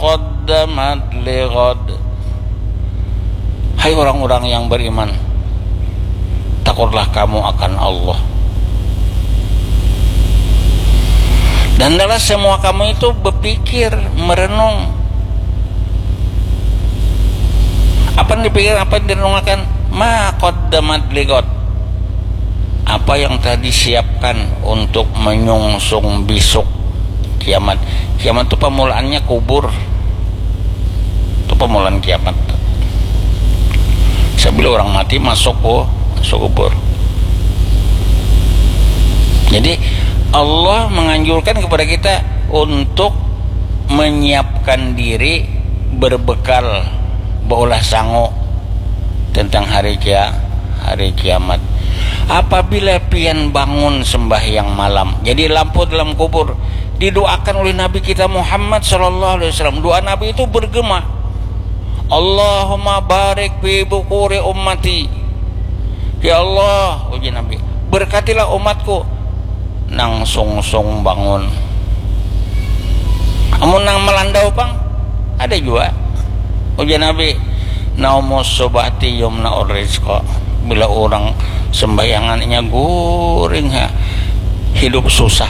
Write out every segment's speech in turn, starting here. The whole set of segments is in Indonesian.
qaddamat lighad. Hai orang-orang yang beriman, takutlah kamu akan Allah. Dan adalah semua kamu itu berpikir, merenung. Apa yang dipikir, apa yang direnungkan? Ma qaddamat lighad. Apa yang tadi siapkan untuk menyongsong besok kiamat. Kiamat itu permulaannya kubur. Itu permulaan kiamat. Sebelum orang mati masuk kubur. Jadi Allah menganjurkan kepada kita untuk menyiapkan diri, berbekal, berulah sanggup tentang hari kiamat. Apabila pian bangun sembahyang malam, jadi lampu dalam kubur, didoakan oleh Nabi kita Muhammad SAW. Doa Nabi itu bergema, Allahumma barik fi bukuri ummati. Ya Allah, uji Nabi, berkatilah umatku nang song bangun. Amun nang melandau pang ada juga. Uji Nabi, naumus subhati yumna rizqa. Bila orang sembayangannya guring, hidup susah,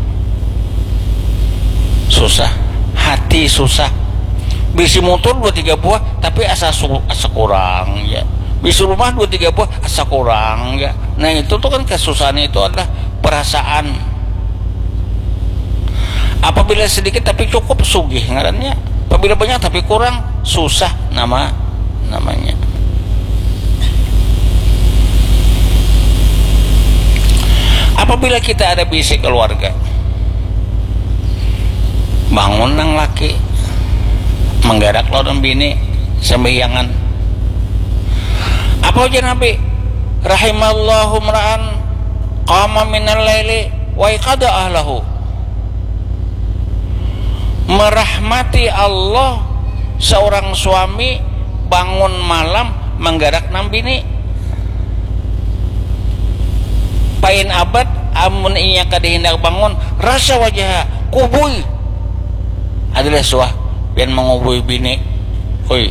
hati susah. Bisi motor 2-3 buah tapi asa kurang ya. Bisi rumah 2-3 buah asa kurang ya. Nah itu tuh kan kesusahan itu adalah perasaan. Apabila sedikit tapi cukup sugih ngarannya. Apabila banyak tapi kurang susah namanya. Apabila kita ada bisi keluarga, bangun nang laki, menggarak lawan bini sembahyangan. Apa ujian Nabi? Rahimallahu mra'an qama minal laili wa iqada ahlahu. Merahmati Allah seorang suami bangun malam menggarak nang bini. Pain abad amun inya kada hendak bangun rasa wajah kubui adalah suah yang mengubui bini. Oi,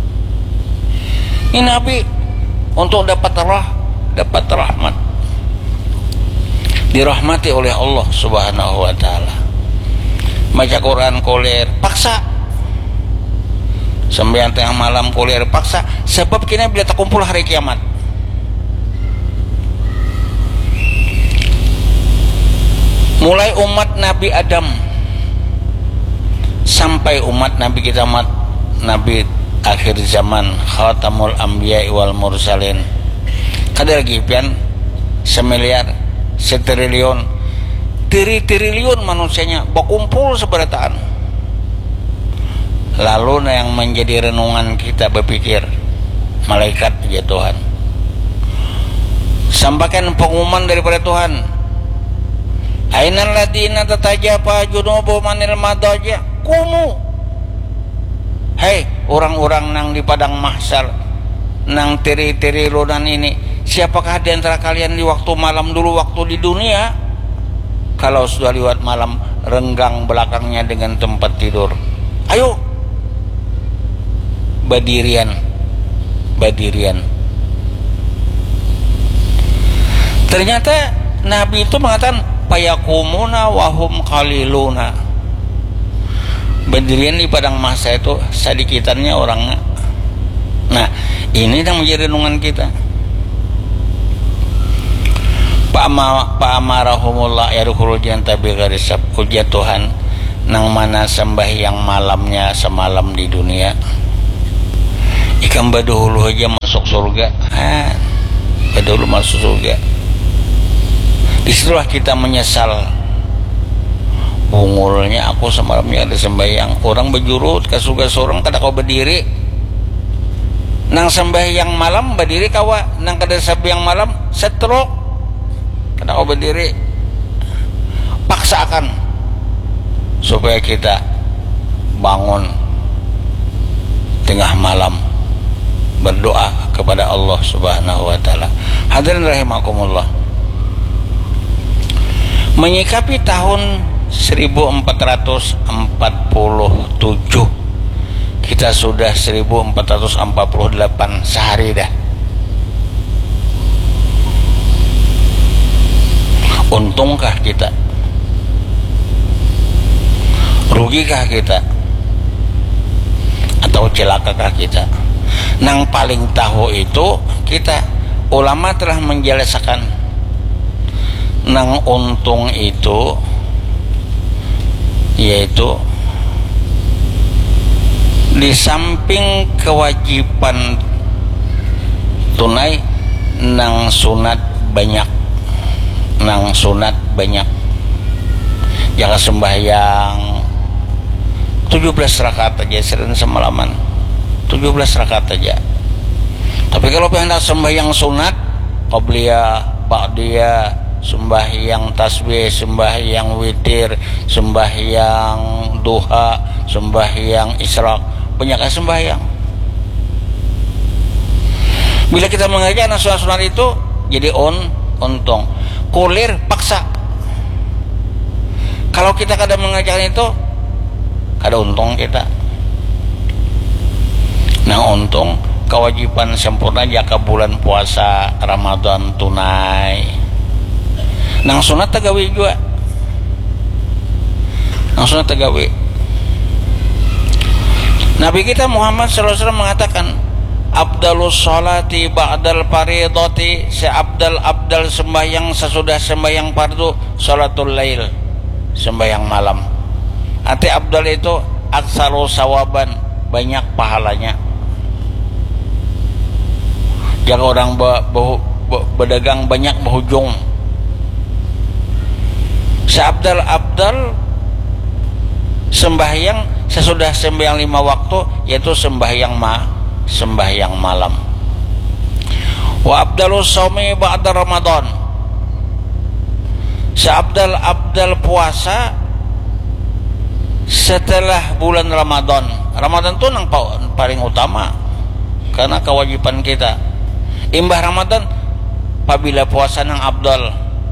ini Nabi untuk dapat rahmat, dirahmati oleh Allah Subhanahu wa taala. Baca Quran koler paksa, sembahyang tengah malam koler paksa, sebab kini bila tak kumpul hari kiamat. Mulai umat Nabi Adam sampai umat Nabi kita Nabi akhir zaman, khatamul anbiya wal mursalin, kada lagi pian semiliar, setriliun, triliun manusianya berkumpul seberataan. Lalu yang menjadi renungan kita berpikir, malaikat ya Tuhan, sampaikan pengumuman daripada Tuhan, ainal ladina tatajafa junubuhum manil madaja kumu. Hei orang-orang nang di padang mahsyar, nang tiri-tiri lunan ini, siapakah di antara kalian di waktu malam dulu, waktu di dunia, kalau sudah lewat malam renggang belakangnya dengan tempat tidur? Ayo badirian. Ternyata Nabi itu mengatakan payakumuna wahum qaliluna. Berdirian di padang masa itu sedikitannya orangnya. Nah ini yang menjadi renungan kita. Pa'amarahumullah yarukhul janta bigharisab. Ujian Tuhan nang mana sembahyang malamnya semalam di dunia, ikan baduhulu aja masuk surga. Baduhulu masuk surga. Disitulah kita menyesal, bungulnya aku semalamnya ada sembahyang, orang berjurut ke surga seorang kada kau berdiri nang sembahyang malam berdiri kawa, nang kada sembahyang malam setruk kada kau berdiri. Paksakan supaya kita bangun tengah malam berdoa kepada Allah Subhanahu wa taala. Hadirin rahimakumullah, menyikapi tahun 1447 kita sudah 1448 sehari dah. Untungkah kita? Rugikah kita? Atau celakakah kita? Nang paling tahu itu kita. Ulama telah menjelaskan nang untung itu yaitu di samping kewajiban tunai nang sunat banyak, nang sunat banyak. Jangan sembahyang 17 rakaat aja sering semalaman, 17 rakaat aja. Tapi kalau hendak sembahyang sunat, qabliyah, ba'diyah, sembahyang tasbih, sembahyang witir, sembahyang duha, sembahyang isyraq, banyak sembahyang. Bila kita mengerjakan sunat-sunat itu jadi untung. Kulir paksa. Kalau kita kadang mengerjakan itu kada untung kita. Nah, untung kewajiban sempurna jaka bulan puasa Ramadan tunai. Nang sunat tagawi juga. Nang sunat tagawi. Nabi kita Muhammad SAW mengatakan, Abdalus sholati ba'dal faridati, seabdal sembahyang sesudah sembahyang fardu sholatul lail, sembahyang malam. Arti abdal itu aksaru sawaban, banyak pahalanya. Jangan orang berdagang banyak berhujung. Seabdal sembahyang sesudah sembahyang 5 waktu, yaitu sembahyang malam. Wa abdalus shaumi ba'da Ramadan, seabdal puasa setelah bulan Ramadan. Ramadan itu yang paling utama karena kewajiban kita. Imbah Ramadan apabila puasa nang abdal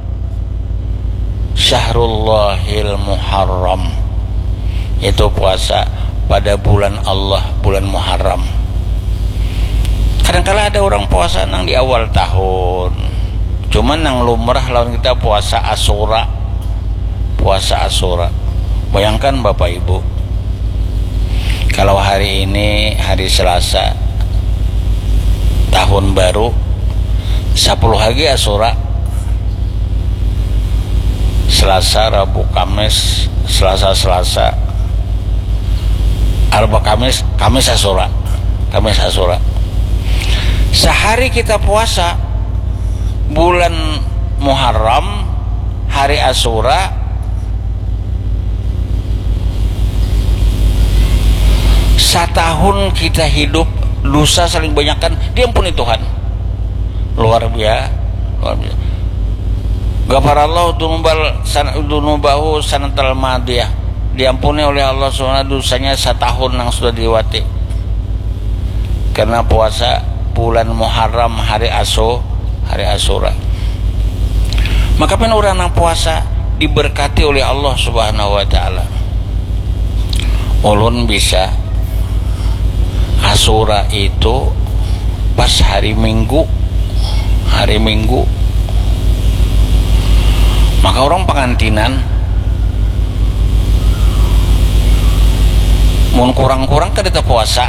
Syahrul Muharram, itu puasa pada bulan Allah, bulan Muharram. Kadang-kala ada orang puasa nang di awal tahun, cuman nang lumrah lawan kita puasa Asyura. Bayangkan Bapak Ibu, kalau hari ini hari Selasa tahun baru, 10 hari Asyura, Selasa, Rabu, Kamis, Selasa, Arba, Kamis Asyura. Sehari kita puasa bulan Muharram, hari Asyura, setahun kita hidup dosa saling banyakkan diampuni Tuhan. Luar biasa. Ghafarallahu dunubahu sanatal madiyah, diampuni oleh Allah SWT dosanya setahun yang sudah dilewati karena puasa bulan Muharram, hari Asyura. Maka pen orang yang puasa diberkati oleh Allah Subhanahu wa taala. Ulun bisa Asyura itu pas hari Minggu, maka orang pengantinan mun kurang-kurang kada puasa,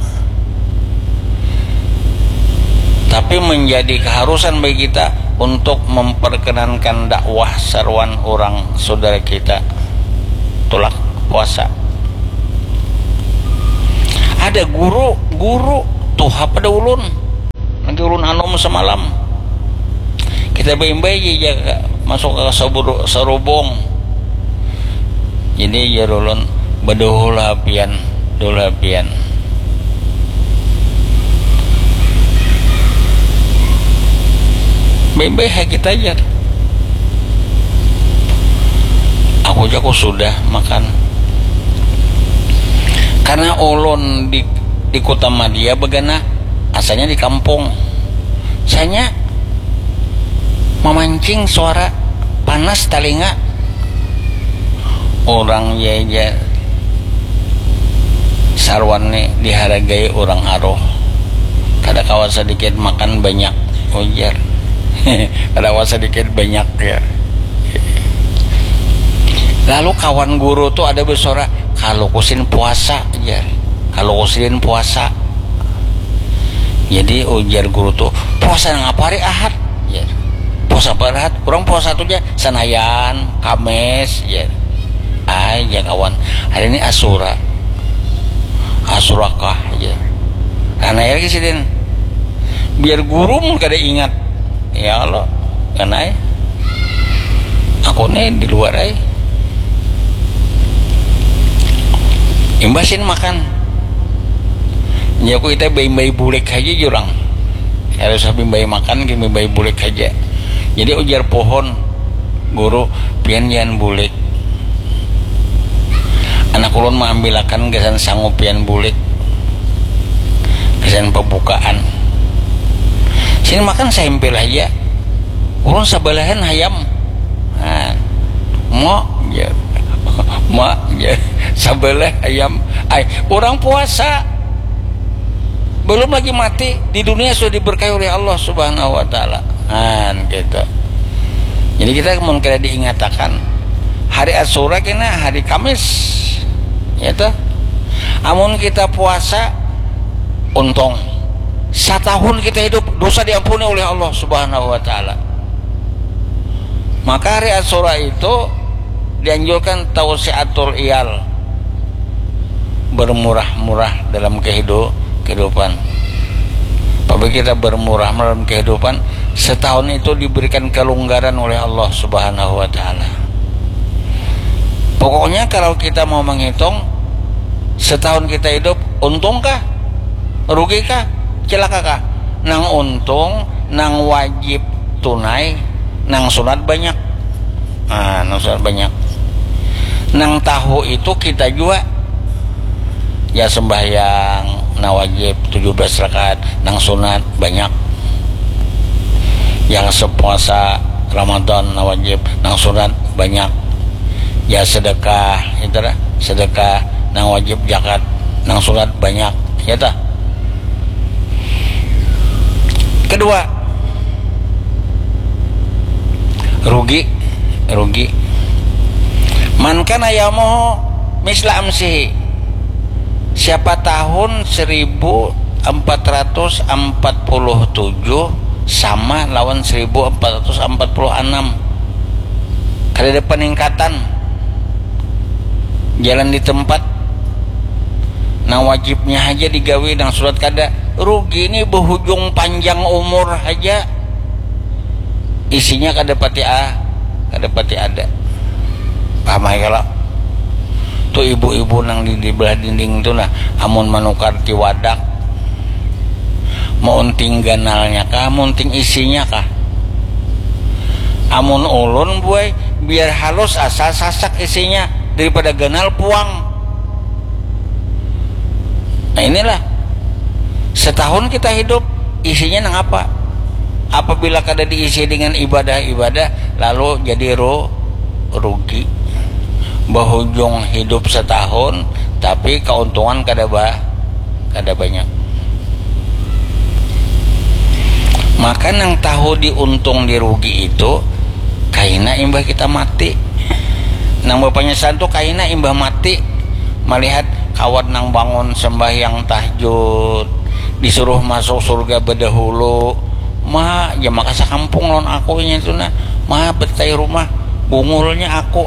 tapi menjadi keharusan bagi kita untuk memperkenankan dakwah seruan orang saudara kita tulak puasa. Ada guru tuh pada ulun nanti ulun anom semalam kita bayi-bayi jaga masuk ke sarubong, jadi ya ulun bedohul hapian bayi-bayi kita aja. Aku sudah makan karena ulun di kota Madia begana, asalnya di kampung. Saya memancing suara panas telinga orang ya sarwane dihargai orang aroh. Kada kawan sedikit makan banyak ujar. Kada kawan sedikit banyak ya. Lalu kawan guru tuh ada bersuara, kalau kusin puasa ya, kalau kusin puasa. Jadi ujar guru tuh, puasa nang apa hari Ahad ya. Puasa Ahad, kurang puasa tuh ya Senayan, Kamis ya. Ya kawan, hari ini Asura. Asurakah ya. Karena ya kisah biar guru mun kada ingat. Ya Allah, karena aku nih di luar imbasin makan. Ya aku kita bayi bulek aja jurang. Harus habis bayi makan kimi bayi bulek aja. Jadi ujar pohon guru pian jangan bulek. Anak ulun mengambilakan gesan sanggup pian bulek. Gesan pembukaan. Sini makan sempel aja. Ulun sabalahan hayam. Nah, mo ya. Mak ya sabelah ayam orang puasa belum lagi mati di dunia sudah diberkahi oleh Allah Subhanahu wa taala gitu. Jadi kita mun kada diingatakan hari Asyura kena hari Kamis ya toh. Amun kita puasa untung setahun kita hidup dosa diampuni oleh Allah Subhanahu wa taala. Maka hari Asyura itu dianjurkan tausiatul iyal, bermurah-murah dalam kehidupan. Apabila kita bermurah dalam kehidupan, setahun itu diberikan kelonggaran oleh Allah Subhanahu wa taala. Pokoknya kalau kita mau menghitung setahun kita hidup, untungkah? Rugikah? Celakakah? Nang untung, nang wajib tunai, nang sunat banyak. Nang sunat banyak. Nang tahu itu kita juga ya sembahyang na wajib 17 rakaat, nang sunat banyak. Yang sepuasa Ramadan na wajib, nang sunat banyak. Ya sedekah, itulah sedekah, nang wajib zakat, nang sunat banyak. Ya tah. Kedua, rugi. Man kana yamuhu misla amsihi. Siapa tahun 1447 sama lawan 1446. Kada ada peningkatan. Jalan di tempat. Nah wajibnya aja digawe nang surat kada. Rugi ini berhujung panjang umur aja. Isinya kada pati ada. Paham kalau tuh ibu-ibu nang di belah dinding itu nah amun manukar ti wadak mau unting ganalnya kah, mau unting isinya kah. Amun ulun buai biar halus asal sasak isinya daripada ganal puang. Nah inilah setahun kita hidup isinya nang apa. Apabila kada diisi dengan ibadah-ibadah lalu jadi rugi. Bahujung hidup setahun tapi keuntungan kada banyak. Maka nang tahu diuntung dirugi itu kaina imbah kita mati. Nang bapaknya santu kaina imbah mati melihat kawan nang bangun sembahyang tahajud disuruh masuk surga bedahulu. Ma ya maka sakampung lawan aku nya itu nah ma betai rumah bungulnya aku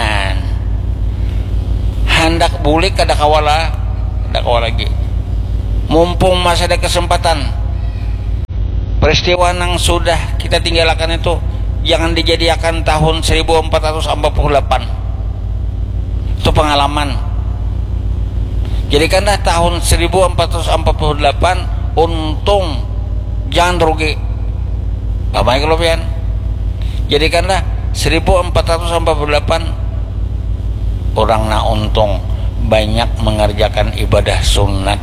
hendak bulik kada kawala lagi. Mumpung masih ada kesempatan. Peristiwa nang sudah kita tinggalkan itu jangan dijadikan tahun 1448. Itu pengalaman. Jadikanlah tahun 1448 untung, jangan rugi. Apa yang kelebihan? Jadikanlah 1448 orang na untung, banyak mengerjakan ibadah sunat.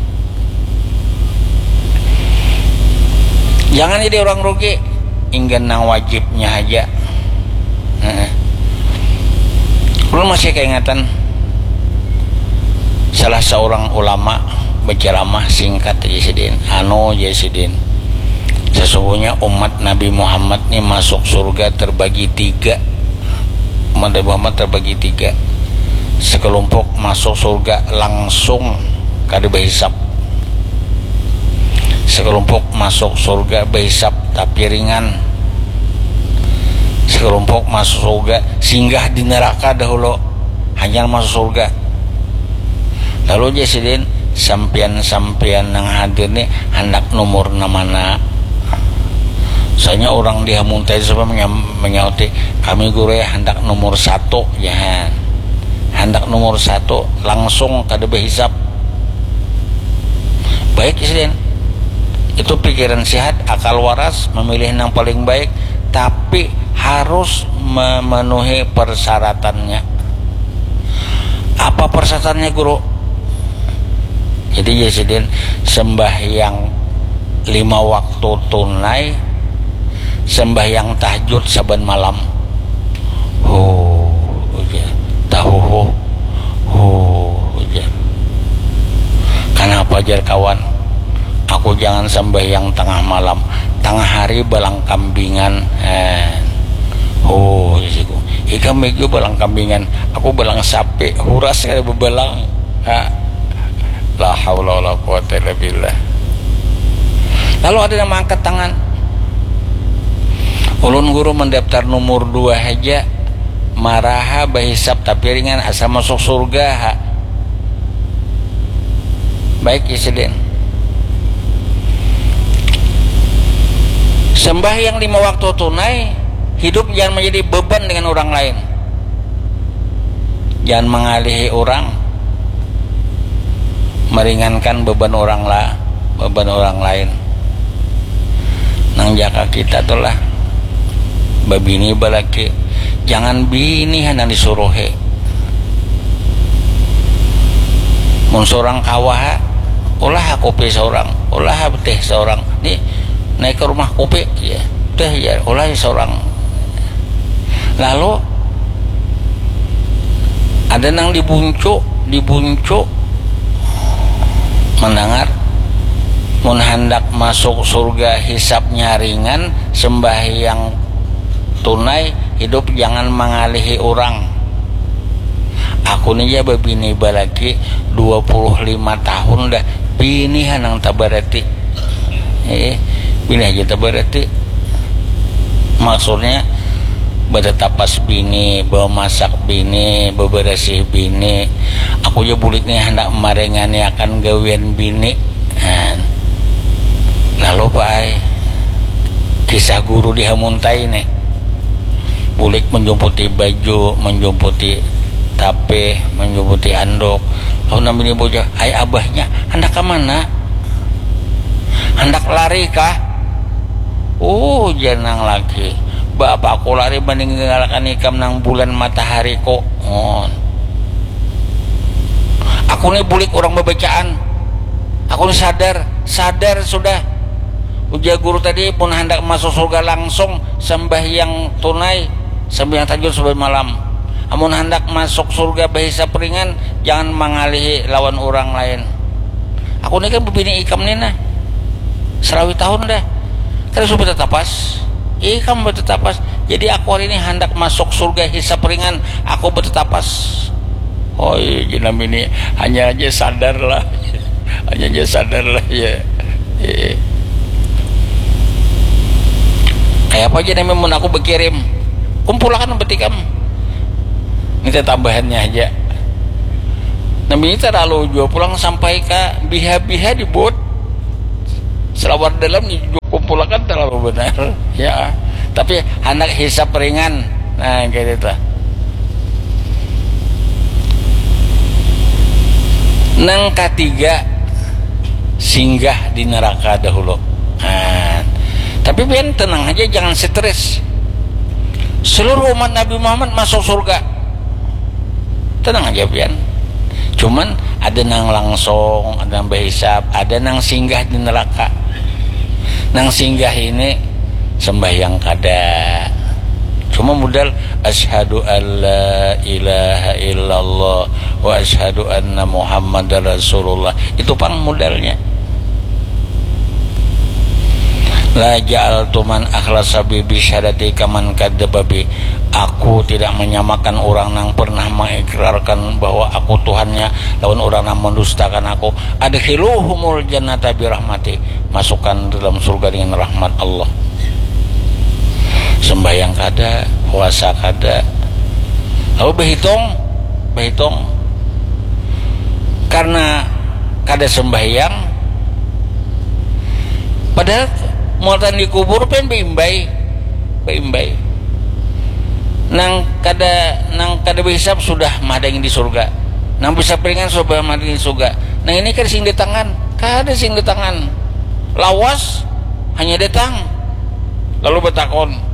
Jangan jadi orang rugi, ingin nang wajibnya aja. Lu masih keingatan salah seorang ulama berceramah singkat Jasidin, Jasidin, sesungguhnya umat Nabi Muhammad ini masuk surga terbagi tiga. Umat Nabi Muhammad terbagi tiga. Sekelompok masuk surga langsung kada berhisab. Sekelompok masuk surga berhisab tapi ringan. Sekelompok masuk surga singgah di neraka dahulu, hanya masuk surga. Lalu Jasidin, sampian yang hadir nih hendak nomor namana. Soalnya orang di Hamuntai sampai menyauti kami guru ya hendak nomor 1 ya, hendak nomor 1 langsung kada berhisab. Baik Jasidin, itu pikiran sehat, akal waras, memilih yang paling baik, tapi harus memenuhi persyaratannya. Apa persyaratannya guru? Jadi Jasidin, sembahyang 5 waktu tunai, sembahyang tahajud saban malam. Tahu kenapa jar kawan? Aku jangan sembahyang tengah malam, tengah hari balang kambingan. Ika megu balang kambingan, aku balang sapi, huras kada bebalang. La haula wala quwata illa billah. Lalu ada yang mengangkat tangan. Ulun guru mendaftar nomor 2 aja, maraha bahisab tapi ringan asa masuk surga. Baik Jasidin, sembahyang 5 waktu tunai, hidup jangan menjadi beban dengan orang lain, jangan mengalihi orang, meringankan beban orang lain. Nang jaka kita tuh lah babini balaki, jangan bini hana disuruhe. Mun seorang kawah ulah kopi seorang, ulah teh seorang, nih naik ke rumah kopi ya teh ya ulah seorang. Lalu ada nang dibuncu mendengar mun hendak masuk surga hisabnya ringan, sembahyang tunai, hidup jangan mengalihi orang. Aku nih ya babini balaki 25 tahun dah bini hanang tabarati. Bini aja tabarati. Maksudnya bertapas bini, bawa masak bini, bebersih bini. Aku ya bulik nih hendak marengani akan gawian bini. Lalu Pak kisah guru di Hamuntai nih, bulik menjumputi baju, menjumputi tape, menjumputi andok. Lalu namanya bocah, hai abahnya hendak ke mana? Hendak lari kah? Janang lagi bapak aku lari meninggalkan ikam nang bulan matahari kok. Aku nih bulik orang bebacaan, aku nih sadar sudah. Ujar guru tadi pun hendak masuk surga langsung sembahyang tunai, sembahyang tahajud saban malam. Amun hendak masuk surga bahisab ringan, jangan mengalihi lawan orang lain. Aku ini kan bebini ikam nih nah, 20 tahun dah. Kan sudah bertetapas, ikam bertetapas. Jadi aku hari ini hendak masuk surga hisab ringan, aku bertetapas. Jenam ini hanya aja sadar lah, ya. Kayak apa aja namun aku berkirim kumpulkan betikam minta tambahannya aja. Nabi ini terlalu jual pulang sampai ke biha-biha dibuat selawar dalam kumpulkan terlalu benar ya, tapi anak hisab ringan. Nah kayak itu. Nang ketiga singgah di neraka dahulu. Tapi biar tenang aja, jangan stres. Seluruh umat Nabi Muhammad masuk surga, tenang aja biar. Cuman ada nang langsung, ada nang berhisab, ada nang singgah di neraka. Nang singgah ini sembahyang kada, cuma modal asyhadu alla ilaha illallah wa asyhadu anna muhammadar rasulullah, itu pang modalnya. La ja'altu man akhlasa bi syahadati kaman kadzababi, aku tidak menyamakan orang yang pernah mengikrarkan bahwa aku Tuhannya lawan orang yang mendustakan aku. Adkhiluhumul jannata bi rahmati, masukkan dalam surga dengan rahmat Allah. Sembahyang kada, puasa kada, lalu berhitung karena kada sembahyang, padahal muatan dikubur pen beimbai nang kada berhisab sudah madang di surga, nang bisa peringan sudah madang di surga. Nang ini kan sing di tangan, kada sing di tangan, lawas hanya datang lalu bertakon,